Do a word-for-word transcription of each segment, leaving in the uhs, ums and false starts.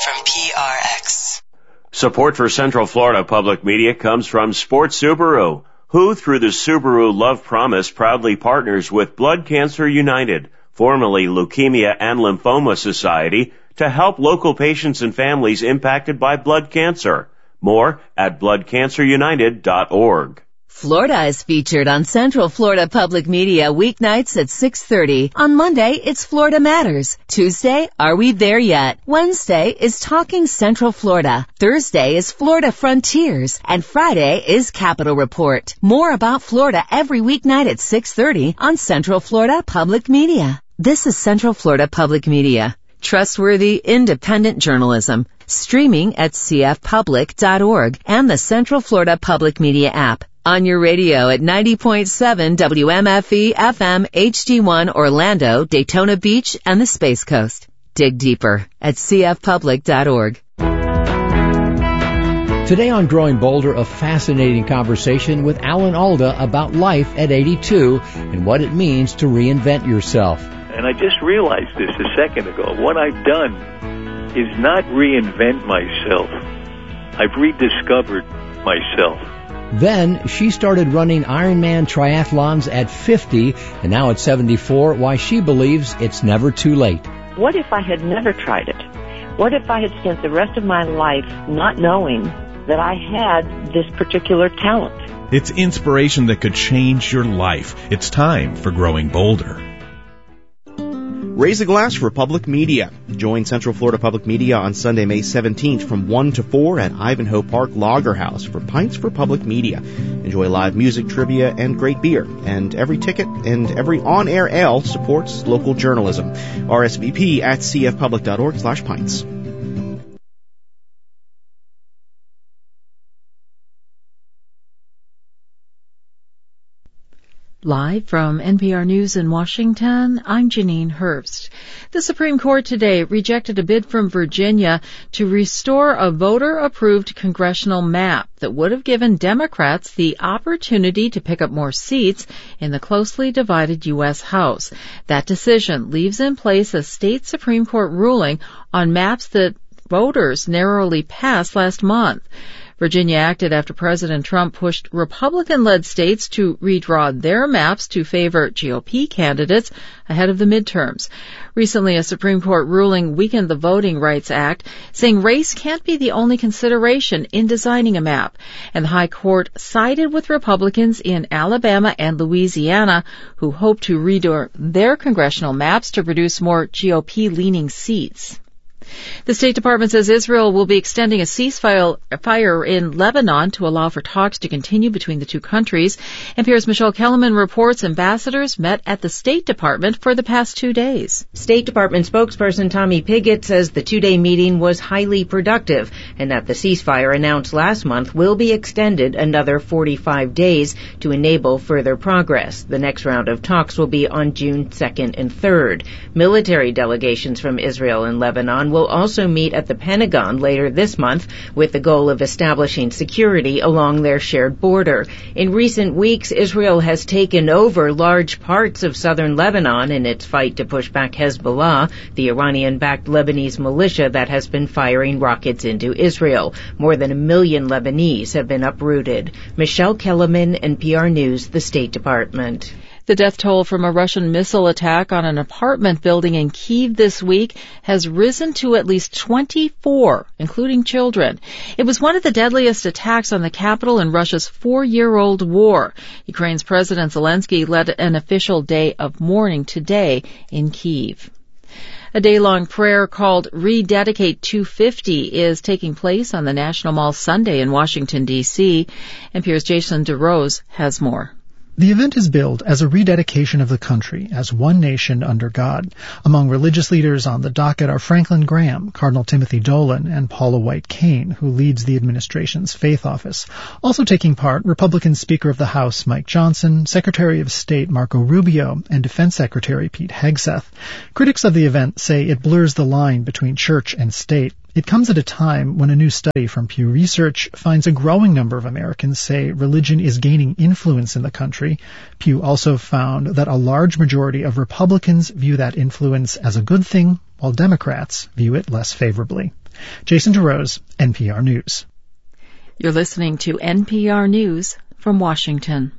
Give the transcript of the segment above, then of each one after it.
from P R X. Support for Central Florida Public Media comes from Sports Subaru, who through the Subaru Love Promise proudly partners with Blood Cancer United, formerly Leukemia and Lymphoma Society, to help local patients and families impacted by blood cancer. More at blood cancer united dot org. Florida is featured on Central Florida Public Media weeknights at six thirty. On Monday, it's Florida Matters. Tuesday, Are We There Yet? Wednesday is Talking Central Florida. Thursday is Florida Frontiers. And Friday is Capital Report. More about Florida every weeknight at six thirty on Central Florida Public Media. This is Central Florida Public Media. Trustworthy, independent journalism. Streaming at c f public dot org and the Central Florida Public Media app. On your radio at ninety point seven W M F E F M H D one Orlando, Daytona Beach, and the Space Coast. Dig deeper at c f public dot org. Today on Growing Bolder, a fascinating conversation with Alan Alda about life at eighty-two and what it means to reinvent yourself. And I just realized this a second ago. What I've done is not reinvent myself. I've rediscovered myself. Then she started running Ironman triathlons at fifty, and now at seventy-four, why she believes it's never too late. What if I had never tried it? What if I had spent the rest of my life not knowing that I had this particular talent? It's inspiration that could change your life. It's time for Growing Bolder. Raise a glass for Public Media. Join Central Florida Public Media on Sunday, May seventeenth from one to four at Ivanhoe Park Lager House for Pints for Public Media. Enjoy live music, trivia, and great beer. And every ticket and every on-air ale supports local journalism. R S V P at c f public dot org slash pints. Live from N P R News in Washington, I'm Janine Herbst. The Supreme Court today rejected a bid from Virginia to restore a voter-approved congressional map that would have given Democrats the opportunity to pick up more seats in the closely divided U S House. That decision leaves in place a state Supreme Court ruling on maps that voters narrowly passed last month. Virginia acted after President Trump pushed Republican-led states to redraw their maps to favor G O P candidates ahead of the midterms. Recently, a Supreme Court ruling weakened the Voting Rights Act, saying race can't be the only consideration in designing a map. And the High Court sided with Republicans in Alabama and Louisiana, who hope to redraw their congressional maps to produce more G O P-leaning seats. The State Department says Israel will be extending a ceasefire in Lebanon to allow for talks to continue between the two countries. N P R's Michelle Kellerman reports ambassadors met at the State Department for the past two days. State Department spokesperson Tommy Pigott says the two-day meeting was highly productive and that the ceasefire announced last month will be extended another forty-five days to enable further progress. The next round of talks will be on June second and third. Military delegations from Israel and Lebanon will also meet at the Pentagon later this month with the goal of establishing security along their shared border. In recent weeks, Israel has taken over large parts of southern Lebanon in its fight to push back Hezbollah, the Iranian-backed Lebanese militia that has been firing rockets into Israel. More than a million Lebanese have been uprooted. Michelle Kellerman, N P R News, the State Department. The death toll from a Russian missile attack on an apartment building in Kyiv this week has risen to at least twenty-four, including children. It was one of the deadliest attacks on the capital in Russia's four-year-old war. Ukraine's President Zelensky led an official day of mourning today in Kyiv. A day-long prayer called Rededicate two fifty is taking place on the National Mall Sunday in Washington, D C N P R's Jason DeRose has more. The event is billed as a rededication of the country as one nation under God. Among religious leaders on the docket are Franklin Graham, Cardinal Timothy Dolan, and Paula White Cain, who leads the administration's faith office. Also taking part, Republican Speaker of the House Mike Johnson, Secretary of State Marco Rubio, and Defense Secretary Pete Hegseth. Critics of the event say it blurs the line between church and state. It comes at a time when a new study from Pew Research finds a growing number of Americans say religion is gaining influence in the country. Pew also found that a large majority of Republicans view that influence as a good thing while Democrats view it less favorably. Jason DeRose, N P R News. You're listening to N P R News from Washington.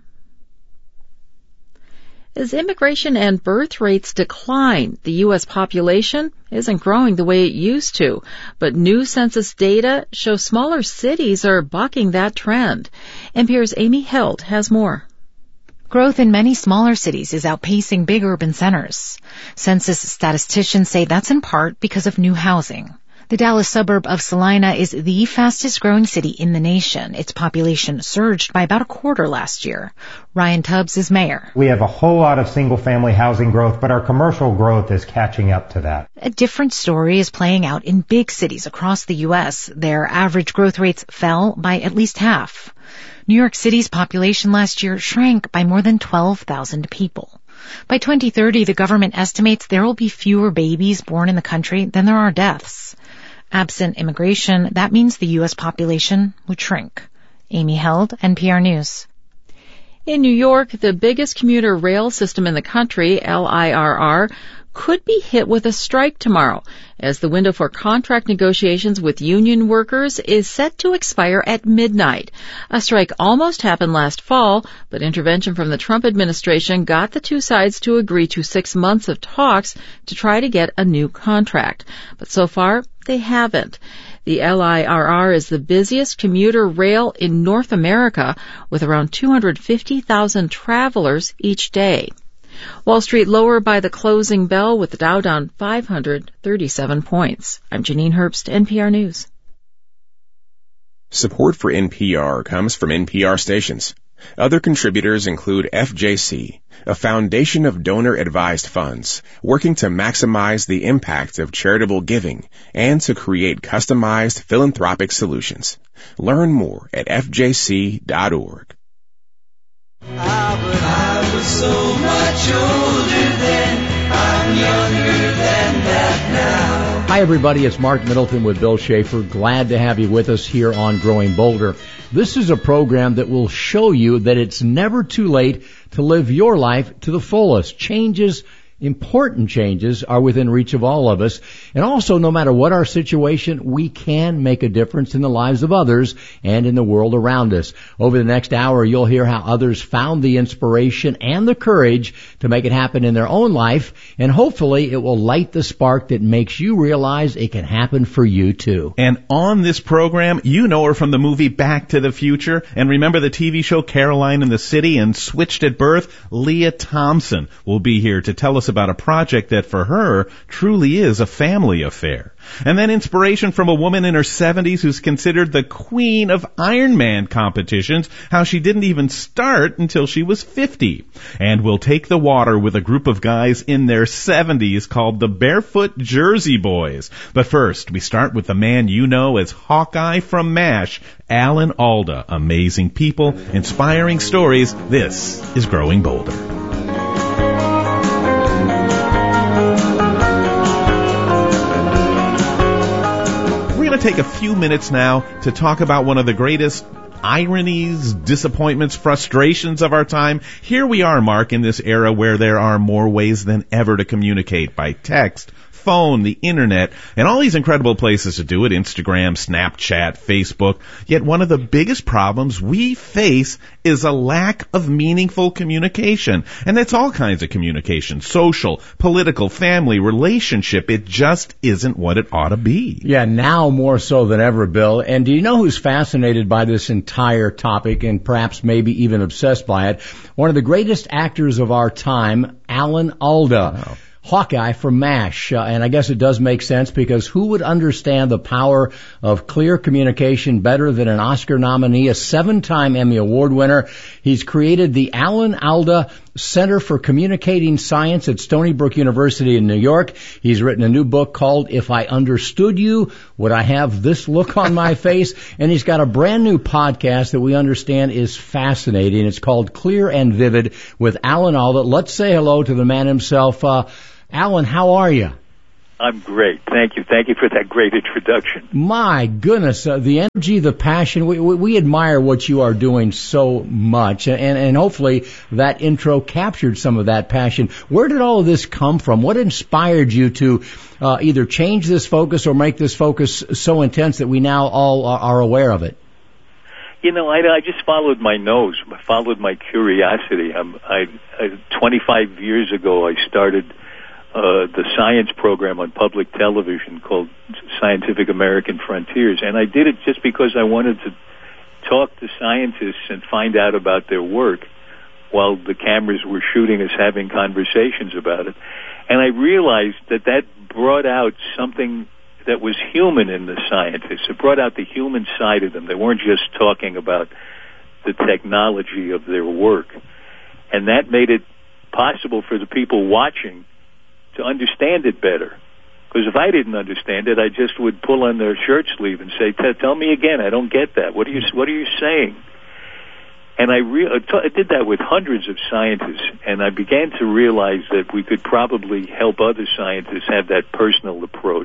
As immigration and birth rates decline, the U S population isn't growing the way it used to, but new census data show smaller cities are bucking that trend. N P R's Amy Held has more. Growth in many smaller cities is outpacing big urban centers. Census statisticians say that's in part because of new housing. The Dallas suburb of Salina is the fastest growing city in the nation. Its population surged by about a quarter last year. Ryan Tubbs is mayor. We have a whole lot of single-family housing growth, but our commercial growth is catching up to that. A different story is playing out in big cities across the U S. Their average growth rates fell by at least half. New York City's population last year shrank by more than twelve thousand people. By twenty thirty, the government estimates there will be fewer babies born in the country than there are deaths. Absent immigration, that means the U S population would shrink. Amy Held, N P R News. In New York, the biggest commuter rail system in the country, L I R R, could be hit with a strike tomorrow, as the window for contract negotiations with union workers is set to expire at midnight. A strike almost happened last fall, but intervention from the Trump administration got the two sides to agree to six months of talks to try to get a new contract. But so far, they haven't. The L I R R is the busiest commuter rail in North America, with around two hundred fifty thousand travelers each day. Wall Street lower by the closing bell, with the Dow down five hundred thirty-seven points. I'm Janine Herbst, N P R News. Support for N P R comes from N P R stations. Other contributors include F J C, a foundation of donor-advised funds working to maximize the impact of charitable giving and to create customized philanthropic solutions. Learn more at F J C dot org. Ah, but I was so much older then, I'm younger than that now. Hi everybody, it's Mark Middleton with Bill Schaefer. Glad to have you with us here on Growing Bolder. This is a program that will show you that it's never too late to live your life to the fullest. Changes, important changes, are within reach of all of us. And also, no matter what our situation, we can make a difference in the lives of others and in the world around us. Over the next hour, you'll hear how others found the inspiration and the courage to make it happen in their own life. And hopefully, it will light the spark that makes you realize it can happen for you too. And on this program, you know her from the movie Back to the Future. And remember the T V show Caroline in the City and Switched at Birth? Leah Thompson will be here to tell us about a project that for her truly is a family affair. And then inspiration from a woman in her seventies who's considered the queen of Ironman competitions, how she didn't even start until she was fifty. And we'll take the water with a group of guys in their seventies called the Barefoot Jersey Boys. But first, we start with the man you know as Hawkeye from MASH, Alan Alda. Amazing people, inspiring stories. This is Growing Bolder. Take a few minutes now to talk about one of the greatest ironies, disappointments, frustrations of our time. Here we are, Mark, in this era where there are more ways than ever to communicate by text, phone, the internet, and all these incredible places to do it, Instagram, Snapchat, Facebook. Yet one of the biggest problems we face is a lack of meaningful communication. And that's all kinds of communication, social, political, family, relationship. It just isn't what it ought to be. Yeah, now more so than ever, Bill. And do you know who's fascinated by this entire topic and perhaps maybe even obsessed by it? One of the greatest actors of our time, Alan Alda. Wow. Hawkeye from MASH, uh, and I guess it does make sense because who would understand the power of clear communication better than an Oscar nominee, a seven-time Emmy Award winner? He's created the Alan Alda Center for Communicating Science at Stony Brook University in New York. He's written a new book called If I Understood You, Would I Have This Look on My Face? And he's got a brand new podcast that we understand is fascinating. It's called Clear and Vivid with Alan Alda. Let's say hello to the man himself. Uh, Alan, how are you? I'm great. Thank you. Thank you for that great introduction. My goodness, uh, the energy, the passion, we, we, we admire what you are doing so much, and, and hopefully that intro captured some of that passion. Where did all of this come from? What inspired you to uh, either change this focus or make this focus so intense that we now all are, are aware of it? You know, I, I just followed my nose, I followed my curiosity. I'm, I, I, twenty-five years ago, I started Uh, the science program on public television called Scientific American Frontiers, and I did it just because I wanted to talk to scientists and find out about their work while the cameras were shooting us having conversations about it. And I realized that that brought out something that was human in the scientists. It brought out the human side of them. They weren't just talking about the technology of their work. And that made it possible for the people watching to understand it better. Because if I didn't understand it, I just would pull on their shirt sleeve and say, tell me again, I don't get that. What are you, what are you saying? And I, re- I did that with hundreds of scientists, and I began to realize that we could probably help other scientists have that personal approach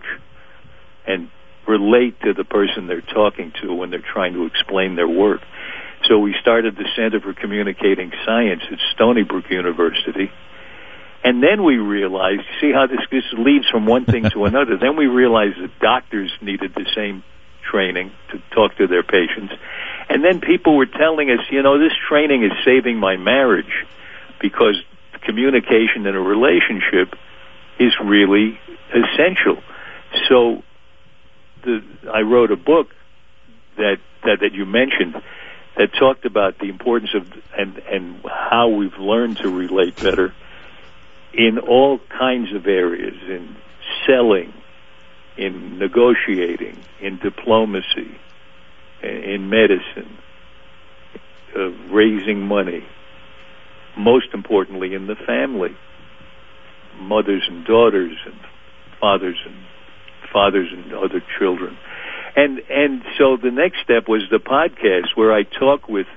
and relate to the person they're talking to when they're trying to explain their work. So we started the Center for Communicating Science at Stony Brook University. And then we realized, see how this, this leads from one thing to another. Then we realized that doctors needed the same training to talk to their patients. And then people were telling us, you know, this training is saving my marriage because communication in a relationship is really essential. So the, I wrote a book that, that, that you mentioned that talked about the importance of and, and how we've learned to relate better in all kinds of areas, in selling, in negotiating, in diplomacy, in medicine, uh, raising money, most importantly in the family, mothers and daughters and fathers and fathers and other children. And and so the next step was the podcast, where I talk with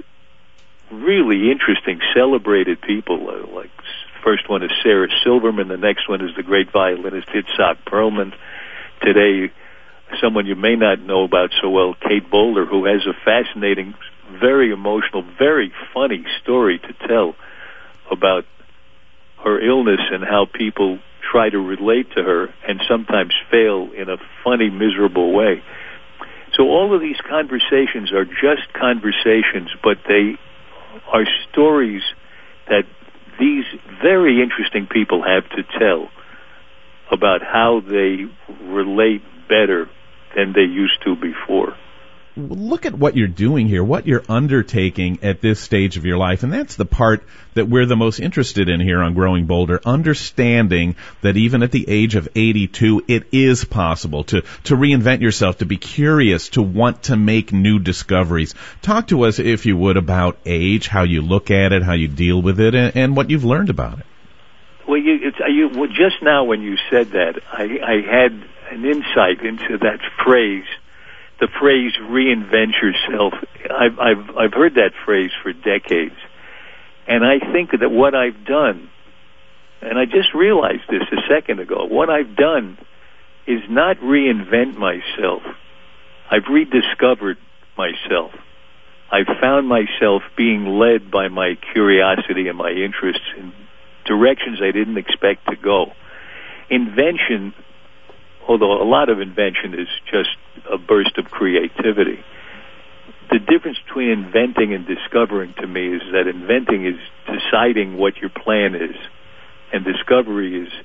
really interesting, celebrated people, uh, like first one is Sarah Silverman, the next one is the great violinist Itzhak Perlman. Today, someone you may not know about so well, Kate Bowler, who has a fascinating, very emotional, very funny story to tell about her illness and how people try to relate to her and sometimes fail in a funny, miserable way. So all of these conversations are just conversations, but they are stories that these very interesting people have to tell about how they relate better than they used to before. Look at what you're doing here, what you're undertaking at this stage of your life, and that's the part that we're the most interested in here on Growing Bolder, understanding that even at the age of eighty-two, it is possible to, to reinvent yourself, to be curious, to want to make new discoveries. Talk to us, if you would, about age, how you look at it, how you deal with it, and, and what you've learned about it. Well, you, it's, you, well, just now when you said that, I, I had an insight into that phrase, the phrase "reinvent yourself." I've, I've I've heard that phrase for decades, and I think that what I've done, and I just realized this a second ago, what I've done is not reinvent myself. I've rediscovered myself. I've found myself being led by my curiosity and my interests in directions I didn't expect to go. Invention, although a lot of invention is just a burst of creativity, the difference between inventing and discovering to me is that inventing is deciding what your plan is, and discovery is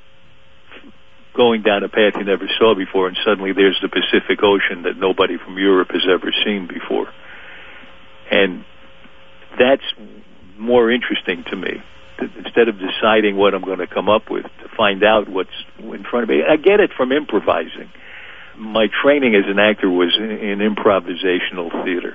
going down a path you never saw before, and suddenly there's the Pacific Ocean that nobody from Europe has ever seen before. And that's more interesting to me. Instead of deciding what I'm going to come up with, to find out what's in front of me. I get it from improvising. My training as an actor was in, in improvisational theater.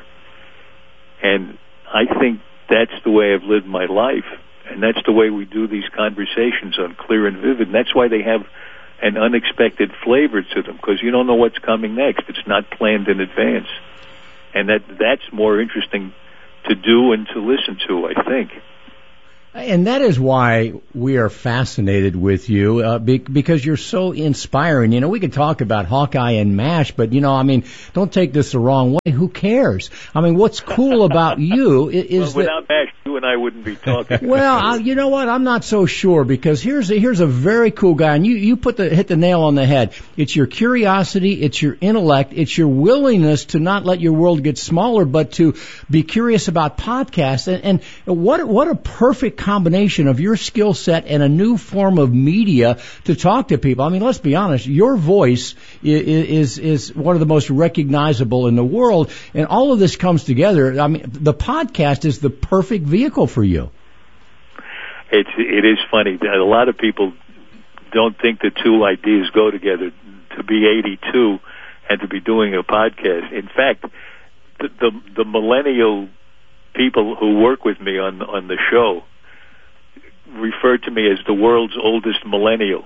And I think that's the way I've lived my life. And that's the way we do these conversations on Clear and Vivid. And that's why they have an unexpected flavor to them, because you don't know what's coming next. It's not planned in advance. And that that's more interesting to do and to listen to, I think. And that is why we are fascinated with you, uh, be, because you're so inspiring. You know, we could talk about Hawkeye and MASH, but, you know, I mean, don't take this the wrong way. Who cares? I mean, what's cool about you is, is well, without that... MASH, you and I wouldn't be talking. Well, I, you know what? I'm not so sure, because here's a, here's a very cool guy, and you, you put the, hit the nail on the head. It's your curiosity, it's your intellect, it's your willingness to not let your world get smaller, but to be curious about podcasts. And, and what, what a perfect combination of your skill set and a new form of media to talk to people. I mean, let's be honest, your voice is, is, is one of the most recognizable in the world, and all of this comes together. I mean, the podcast is the perfect vehicle for you. It's, it is funny. A lot of people don't think the two ideas go together, to be eighty-two and to be doing a podcast. In fact, the, the, the millennial people who work with me on, on the show refer to me as the world's oldest millennial.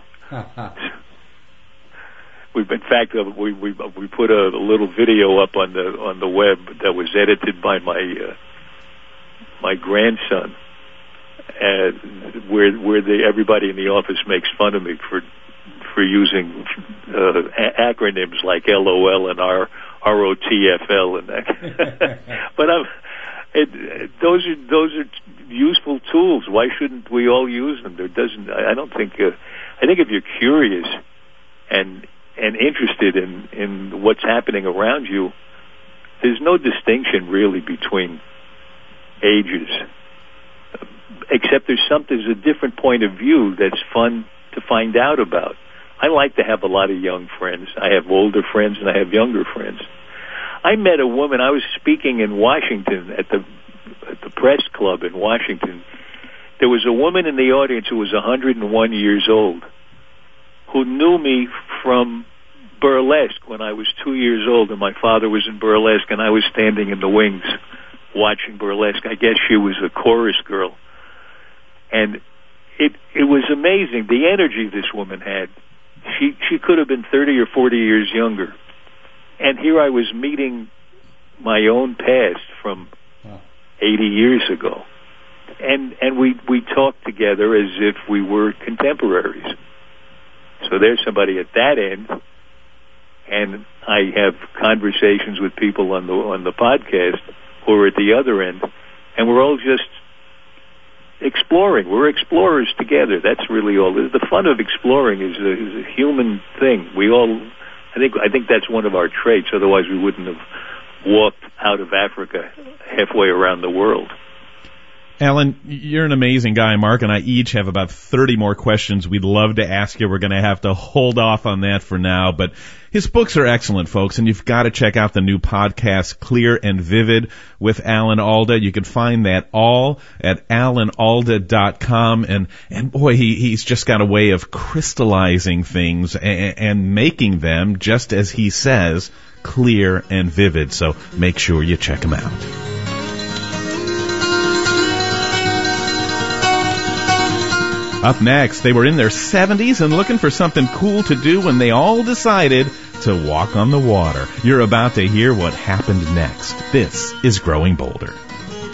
We've, in fact, uh, we, we we put a, a little video up on the on the web that was edited by my uh, my grandson, uh, where where the, everybody in the office makes fun of me for for using uh, a- acronyms like L O L and R R O T F L and that. But I'm. It, those are those are useful tools. Why shouldn't we all use them? There doesn't. I don't think. Uh, I think if you're curious and and interested in in what's happening around you, there's no distinction really between ages, except there's some. There's a different point of view that's fun to find out about. I like to have a lot of young friends. I have older friends and I have younger friends. I met a woman. I was speaking in Washington at the at the press club in Washington. There was a woman in the audience who was one hundred one years old, who knew me from burlesque when I was two years old, and my father was in burlesque, and I was standing in the wings watching burlesque. I guess she was a chorus girl, and it it was amazing the energy this woman had. She she could have been thirty or forty years younger. And here I was meeting my own past from eighty years ago. And and we, we talked together as if we were contemporaries. So there's somebody at that end. And I have conversations with people on the on the podcast who are at the other end. And we're all just exploring. We're explorers together. That's really all. The fun of exploring is a, is a human thing. We all... I think I think that's one of our traits. Otherwise, we wouldn't have walked out of Africa halfway around the world. Alan, you're an amazing guy. Mark and I each have about thirty more questions we'd love to ask you. We're going to have to hold off on that for now, but his books are excellent, folks, and you've got to check out the new podcast, Clear and Vivid, with Alan Alda. You can find that all at alan alda dot com, and, and boy, he, he's just got a way of crystallizing things and, and making them, just as he says, clear and vivid. So make sure you check him out. Up next, they were in their seventies and looking for something cool to do when they all decided to walk on the water. You're about to hear what happened next. This is Growing Bolder.